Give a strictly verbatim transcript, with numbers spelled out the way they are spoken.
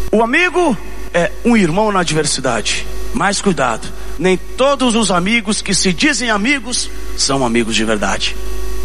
O amigo é um irmão na adversidade. Mas cuidado, nem todos os amigos que se dizem amigos são amigos de verdade.